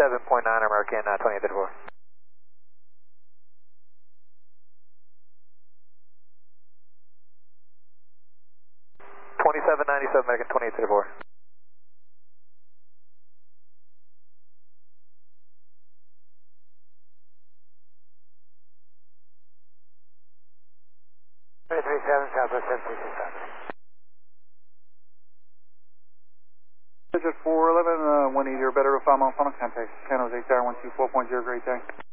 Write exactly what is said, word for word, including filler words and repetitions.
twenty-seven point nine American, uh, twenty-eight thirty-four. twenty-seven ninety-seven American, twenty-eight thirty-four. three three seven, Southwest seven three six five. Digit four eleven, uh, one eighty or better to five mile funnel contact. San Jose Tower one two four point zero, great day.